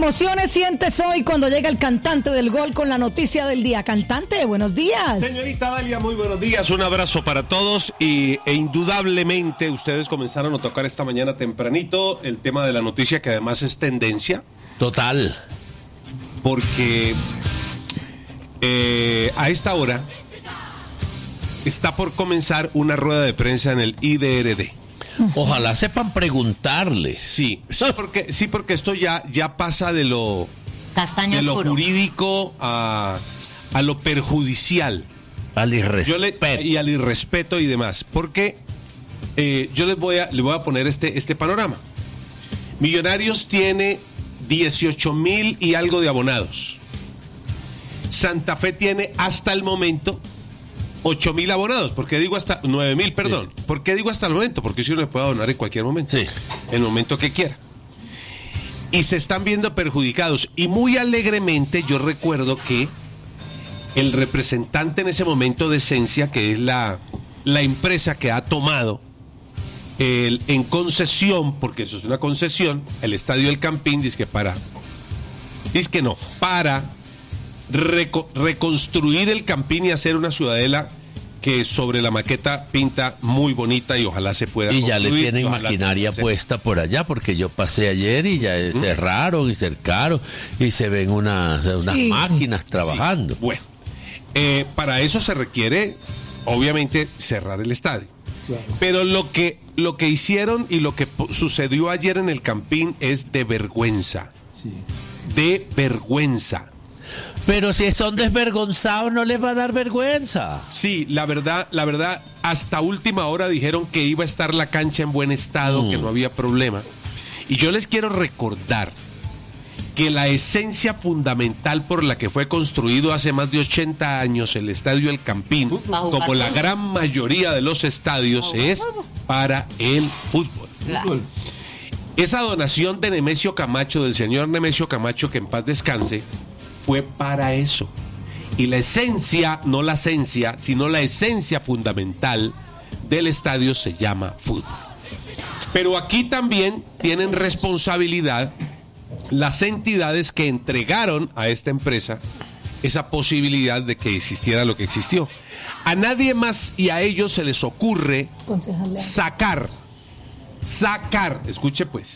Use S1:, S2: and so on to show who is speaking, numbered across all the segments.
S1: emociones sientes hoy cuando llega el cantante del gol con la noticia del día? Cantante, buenos días.
S2: Señorita Dalia, muy buenos días, un abrazo para todos e indudablemente ustedes comenzaron a tocar esta mañana tempranito el tema de la noticia que además es tendencia.
S3: Total.
S2: Porque a esta hora está por comenzar una rueda de prensa en el IDRD.
S3: Ojalá sepan preguntarle.
S2: Sí, porque esto ya pasa de lo
S4: Castaño
S2: de lo
S4: oscuro.
S2: Jurídico a lo perjudicial.
S3: Al irrespeto.
S2: Y al irrespeto y demás. Porque yo le voy a poner este panorama. Millonarios tiene 18,000 y algo de abonados. Santa Fe tiene hasta el momento 8,000 abonados. ¿Por qué digo hasta 9,000, perdón? Sí. ¿Por qué digo hasta el momento? Porque si uno le puede abonar en cualquier momento.
S3: Sí.
S2: En el momento que quiera. Y se están viendo perjudicados. Y muy alegremente yo recuerdo que el representante en ese momento de Esencia, que es la empresa que ha tomado en concesión, porque eso es una concesión, el Estadio El Campín, para reconstruir el Campín y hacer una ciudadela que sobre la maqueta pinta muy bonita y ojalá se pueda
S3: construir. Y ya le tienen maquinaria puesta por allá, porque yo pasé ayer y ya cerraron y cercaron y se ven unas máquinas trabajando.
S2: Sí. Bueno, para eso se requiere obviamente cerrar el estadio. Claro. Pero lo que hicieron y lo que sucedió ayer en el Campín es de vergüenza. Sí. De vergüenza.
S3: Pero si son desvergonzados, no les va a dar vergüenza.
S2: Sí, la verdad, hasta última hora dijeron que iba a estar la cancha en buen estado, que no había problema. Y yo les quiero recordar que la esencia fundamental por la que fue construido hace más de 80 años el Estadio El Campín, como la gran mayoría de los estadios, es para el fútbol. Claro. Esa donación de Nemesio Camacho, del señor Nemesio Camacho, que en paz descanse, fue para eso. Y la esencia, no la esencia, sino la esencia fundamental del estadio se llama fútbol. Pero aquí también tienen responsabilidad las entidades que entregaron a esta empresa esa posibilidad de que existiera lo que existió. A nadie más y a ellos se les ocurre sacar, escuche pues,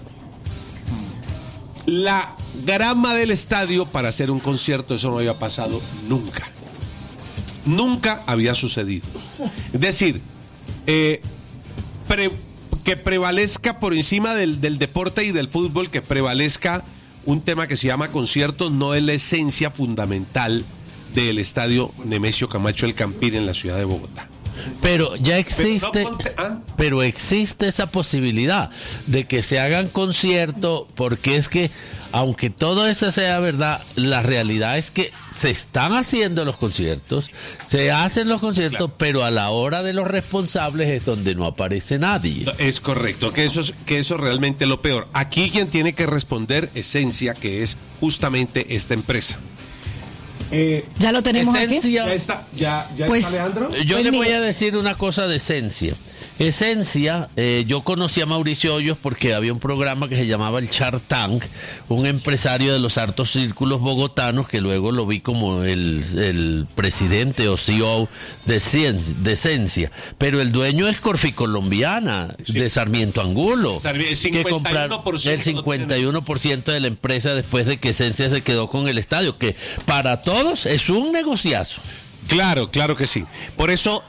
S2: la grama del estadio para hacer un concierto. Eso no había pasado nunca había sucedido. Es decir, que prevalezca por encima del deporte y del fútbol, que prevalezca un tema que se llama conciertos, no es la esencia fundamental del estadio Nemesio Camacho El Campín en la ciudad de Bogotá.
S3: Pero ya existe, pero existe esa posibilidad de que se hagan conciertos, porque es que, aunque todo eso sea verdad, la realidad es que se están haciendo los conciertos, se hacen los conciertos, claro, pero a la hora de los responsables es donde no aparece nadie. Es
S2: correcto, que eso realmente es lo peor. Aquí quien tiene que responder Esencia, que es justamente esta empresa.
S1: Ya lo tenemos
S3: Esencia,
S1: aquí.
S2: ¿Ya
S1: pues,
S2: está Leandro?
S3: Yo le voy a decir una cosa de Esencia. Esencia, yo conocí a Mauricio Hoyos porque había un programa que se llamaba el Shark Tank, un empresario de los altos círculos bogotanos que luego lo vi como el presidente o CEO de Esencia, pero el dueño es Corficolombiana, sí, de Sarmiento Angulo, que compraron el 51% de la empresa después de que Esencia se quedó con el estadio, que para todos es un negociazo.
S2: Claro que sí. Por eso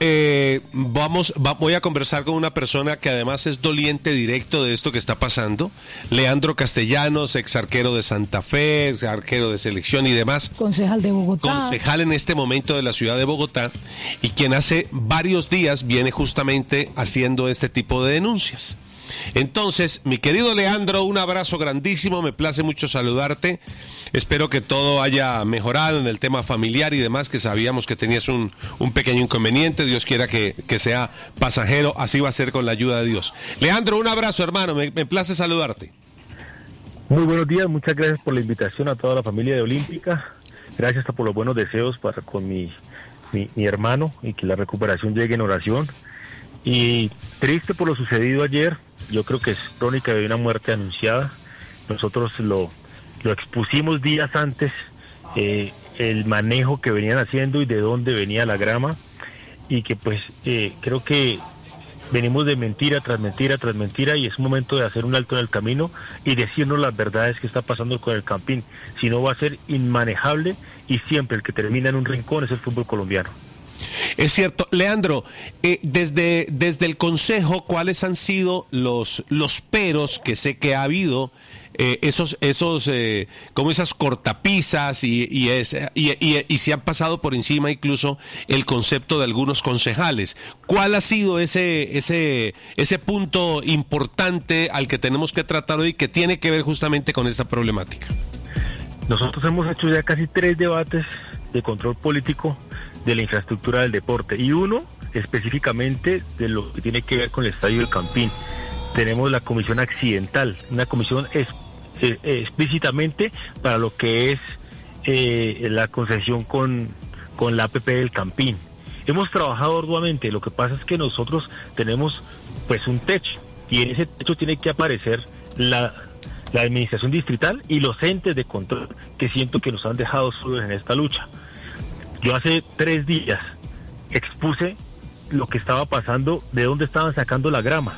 S2: voy a conversar con una persona que además es doliente directo de esto que está pasando. Leandro Castellanos, ex arquero de Santa Fe, ex arquero de selección y demás.
S1: Concejal de Bogotá.
S2: Concejal en este momento de la ciudad de Bogotá y quien hace varios días viene justamente haciendo este tipo de denuncias. Entonces, mi querido Leandro, un abrazo grandísimo, me place mucho saludarte. Espero que todo haya mejorado en el tema familiar y demás, que sabíamos que tenías un pequeño inconveniente. Dios quiera que sea pasajero, así va a ser con la ayuda de Dios. Leandro, un abrazo, hermano, me place saludarte.
S5: Muy buenos días, muchas gracias por la invitación a toda la familia de Olímpica. Gracias por los buenos deseos con mi hermano y que la recuperación llegue en oración. Y triste por lo sucedido ayer. Yo creo que es crónica de una muerte anunciada. Nosotros lo lo expusimos días antes, el manejo que venían haciendo y de dónde venía la grama, y que pues creo que venimos de mentira tras mentira tras mentira, y es un momento de hacer un alto en el camino y decirnos las verdades que está pasando con el Campín. Si no, va a ser inmanejable, y siempre el que termina en un rincón es el fútbol colombiano.
S2: Es cierto. Leandro, desde el Consejo, ¿cuáles han sido los peros que sé que ha habido? Como esas cortapisas y se han pasado por encima incluso el concepto de algunos concejales. ¿Cuál ha sido ese punto importante al que tenemos que tratar hoy, que tiene que ver justamente con esta problemática?
S5: Nosotros hemos hecho ya casi 3 debates de control político de la infraestructura del deporte, y uno específicamente de lo que tiene que ver con el Estadio del Campín. Tenemos la comisión accidental, una comisión explícitamente para lo que es la concesión con la APP del Campín. Hemos trabajado arduamente. Lo que pasa es que nosotros tenemos pues un techo, y en ese techo tiene que aparecer la administración distrital y los entes de control, que siento que nos han dejado solos en esta lucha. Yo hace 3 días expuse lo que estaba pasando, de dónde estaban sacando la grama.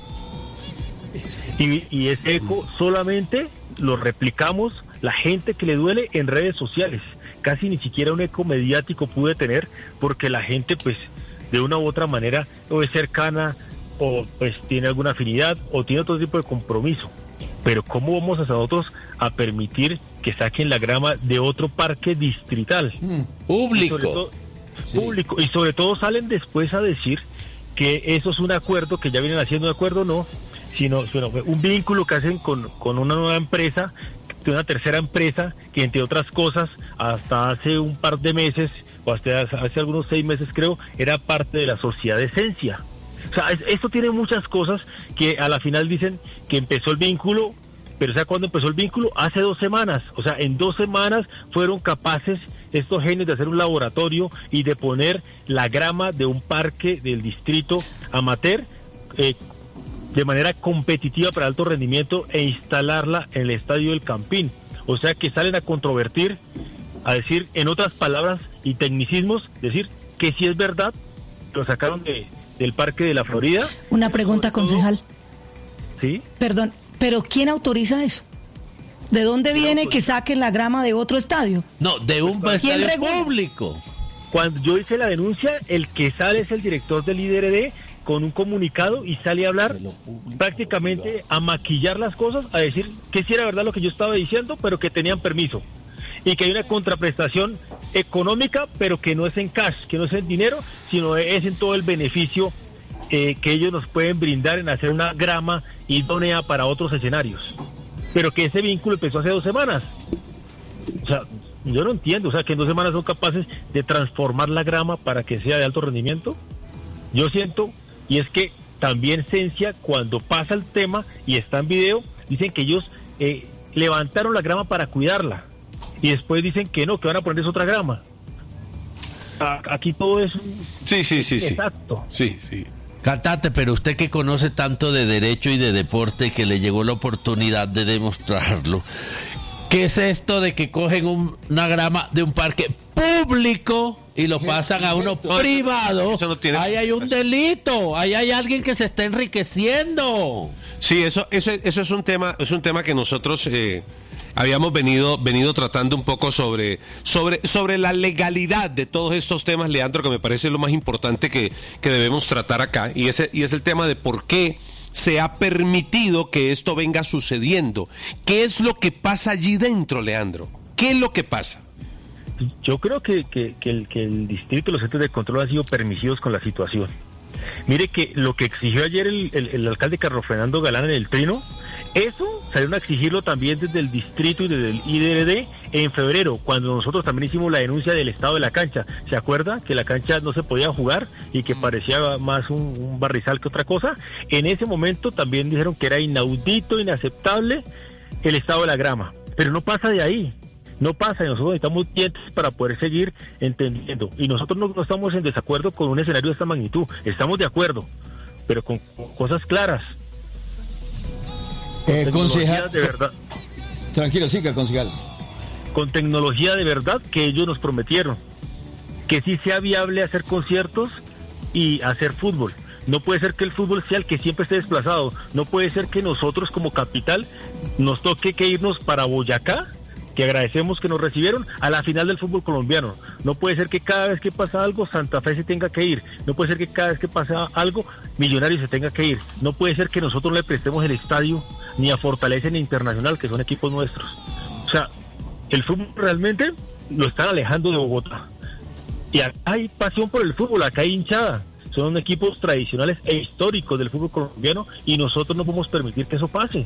S5: Y ese eco solamente lo replicamos la gente que le duele en redes sociales. Casi ni siquiera un eco mediático pude tener, porque la gente pues de una u otra manera o es cercana, o pues tiene alguna afinidad, o tiene otro tipo de compromiso. Pero ¿cómo vamos a nosotros a permitir que saquen la grama de otro parque distrital?
S3: Público.
S5: Público. Y sobre todo salen después a decir que eso es un acuerdo, que ya vienen haciendo un acuerdo, no, sino un vínculo que hacen con una nueva empresa, de una tercera empresa, que entre otras cosas, hasta hace un par de meses, o hasta hace algunos 6 meses creo, era parte de la sociedad de Esencia. O sea, esto tiene muchas cosas que a la final dicen que empezó el vínculo, pero ¿sabe cuándo empezó el vínculo? Hace 2 semanas. O sea, en 2 semanas fueron capaces estos genios de hacer un laboratorio y de poner la grama de un parque del distrito amateur de manera competitiva para alto rendimiento, e instalarla en el Estadio del Campín. O sea que salen a controvertir, a decir, en otras palabras y tecnicismos, decir que sí es verdad, lo sacaron del Parque de la Florida.
S1: Una pregunta, concejal.
S5: ¿Sí?
S1: Perdón, ¿pero quién autoriza eso? ¿De dónde viene que saquen la grama de otro estadio?
S3: No, de un estadio público.
S5: Cuando yo hice la denuncia, el que sale es el director del IDRD con un comunicado, y sale a hablar prácticamente a maquillar las cosas, a decir que sí era verdad lo que yo estaba diciendo, pero que tenían permiso, y que hay una contraprestación económica, pero que no es en cash, que no es en dinero, sino es en todo el beneficio que ellos nos pueden brindar en hacer una grama idónea para otros escenarios. Pero que ese vínculo empezó hace 2 semanas. O sea, yo no entiendo, o sea, que en 2 semanas son capaces de transformar la grama para que sea de alto rendimiento. Yo siento, y es que también Esencia, cuando pasa el tema y está en video, dicen que ellos levantaron la grama para cuidarla, y después dicen que no, que van a poner otra grama. Aquí todo es
S2: sí.
S5: exacto.
S2: Sí.
S3: Cantante, pero usted que conoce tanto de derecho y de deporte, que le llegó la oportunidad de demostrarlo, ¿qué es esto de que cogen una grama de un parque público y lo pasan a uno privado?
S2: Eso no tiene...
S3: Ahí hay un delito, ahí hay alguien que se está enriqueciendo.
S2: Sí, eso es un tema que nosotros habíamos venido tratando un poco sobre la legalidad de todos estos temas, Leandro, que me parece lo más importante que debemos tratar acá, y es el tema de por qué se ha permitido que esto venga sucediendo. ¿Qué es lo que pasa allí dentro, Leandro? ¿Qué es lo que pasa?
S5: Yo creo que el distrito y los entes de control han sido permisivos con la situación. Mire que lo que exigió ayer el alcalde Carlos Fernando Galán en el Trino, eso salieron a exigirlo también desde el distrito y desde el IDRD en febrero, cuando nosotros también hicimos la denuncia del estado de la cancha. ¿Se acuerda? Que la cancha no se podía jugar y que parecía más un barrizal que otra cosa. En ese momento también dijeron que era inaudito, inaceptable el estado de la grama. Pero no pasa de ahí. No pasa, y nosotros necesitamos dientes para poder seguir entendiendo. Y nosotros no estamos en desacuerdo con un escenario de esta magnitud. Estamos de acuerdo, pero con cosas claras.
S4: Concejal,
S5: de verdad.
S4: Tranquilo, siga, concejal.
S5: Con tecnología de verdad que ellos nos prometieron. Que sí sea viable hacer conciertos y hacer fútbol. No puede ser que el fútbol sea el que siempre esté desplazado. No puede ser que nosotros como capital nos toque que irnos para Boyacá, que agradecemos que nos recibieron, a la final del fútbol colombiano. No puede ser que cada vez que pasa algo Santa Fe se tenga que ir. No puede ser que cada vez que pasa algo Millonarios se tenga que ir. No puede ser que nosotros le prestemos el estadio ni a Fortaleza ni a Internacional, que son equipos nuestros. O sea, el fútbol realmente lo están alejando de Bogotá. Y acá hay pasión por el fútbol, acá hay hinchada. Son equipos tradicionales e históricos del fútbol colombiano y nosotros no podemos permitir que eso pase.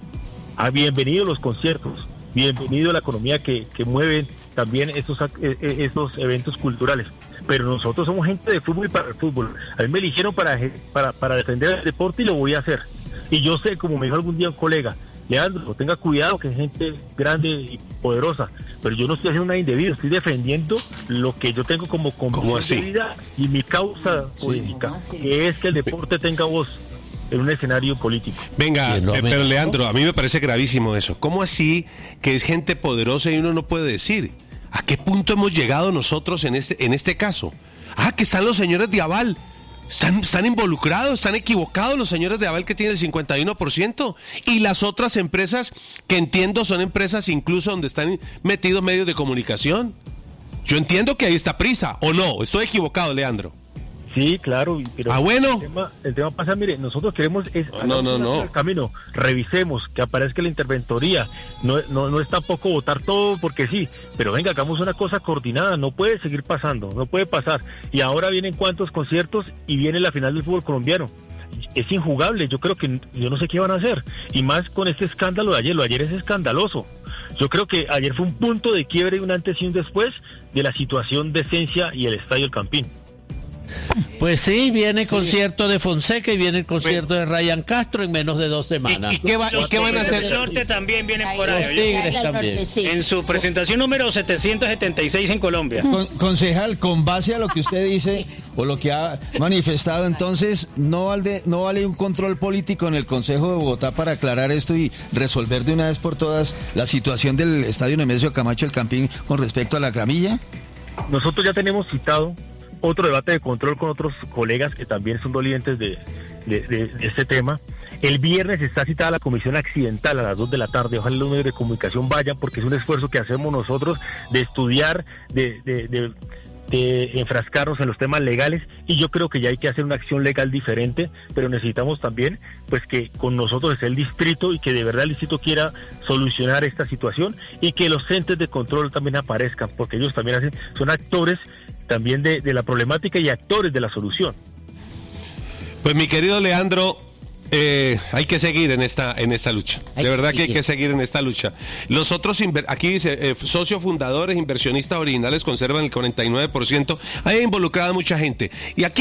S5: Bienvenidos los conciertos, bienvenido la economía que mueven también estos eventos culturales. Pero nosotros somos gente de fútbol y para el fútbol. A mí me eligieron para defender el deporte y lo voy a hacer. Y yo sé, como me dijo algún día un colega, Leandro, tenga cuidado que es gente grande y poderosa, pero yo no estoy haciendo nada indebido, estoy defendiendo lo que yo tengo como convicción de vida y mi causa política, que es que el deporte tenga voz en un escenario político.
S2: Venga, pero Leandro, a mí me parece gravísimo eso. ¿Cómo así que es gente poderosa y uno no puede decir? ¿A qué punto hemos llegado nosotros en este caso? Que están los señores de Aval. Están involucrados, están equivocados los señores de Aval que tienen el 51%, y las otras empresas que entiendo son empresas incluso donde están metidos medios de comunicación. Yo entiendo que ahí está Prisa, ¿o no? ¿Estoy equivocado, Leandro?
S5: Sí, claro, pero
S2: bueno.
S5: El tema pasa, mire, nosotros queremos
S2: no.
S5: El camino, revisemos, que aparezca la interventoría, no es tampoco votar todo porque sí, pero venga, hagamos una cosa coordinada, no puede seguir pasando, no puede pasar, y ahora vienen cuantos conciertos y viene la final del fútbol colombiano. Es injugable, yo creo que yo no sé qué van a hacer, y más con este escándalo de ayer, lo de ayer es escandaloso. Yo creo que ayer fue un punto de quiebre, un antes y un después de la situación de Esencia y el Estadio El Campín.
S3: Pues sí, viene el concierto de Fonseca y viene el concierto de Ryan Castro en menos de 2 semanas.
S2: ¿Y qué van a hacer?
S6: El norte también vienen por ahí.
S3: Los Tigres también.
S6: En su presentación número 776 en Colombia.
S4: Concejal, con base a lo que usted dice o lo que ha manifestado, entonces no vale un control político en el Consejo de Bogotá para aclarar esto y resolver de una vez por todas la situación del Estadio Nemesio Camacho El Campín con respecto a la gramilla.
S5: Nosotros ya tenemos citado otro debate de control con otros colegas que también son dolientes de este tema. El viernes está citada la comisión accidental a las 2 de la tarde. Ojalá los medios de comunicación vayan, porque es un esfuerzo que hacemos nosotros de estudiar, de enfrascarnos en los temas legales, y yo creo que ya hay que hacer una acción legal diferente, pero necesitamos también pues que con nosotros esté el distrito y que de verdad el distrito quiera solucionar esta situación y que los entes de control también aparezcan, porque ellos también son actores también de la problemática y actores de la solución.
S2: Pues mi querido Leandro, hay que seguir en esta lucha. De verdad que hay que seguir en esta lucha. Los otros, aquí dice, socios fundadores, inversionistas originales conservan el 49%. Hay involucrada mucha gente. Y aquí